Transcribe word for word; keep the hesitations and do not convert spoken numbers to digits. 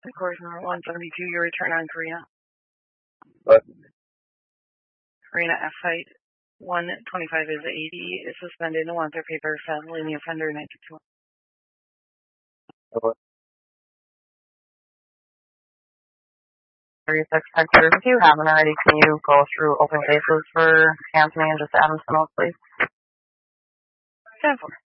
Course number one seventy-two, your return on Karina. What? Karina F height one twenty-five is eighty, is suspended and wants their paper settling the offender ninety-two. What? thirty-six Texas. If you haven't already, can you go through open cases for Anthony and just Adam Smith, please? ten four.